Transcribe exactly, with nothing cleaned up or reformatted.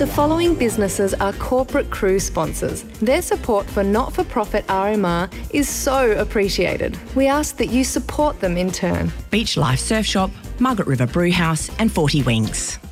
The following businesses are corporate cruise sponsors. Their support for not-for-profit R M R is so appreciated. We ask that you support them in turn. Beach Life Surf Shop, Margaret River Brew House and forty Wings.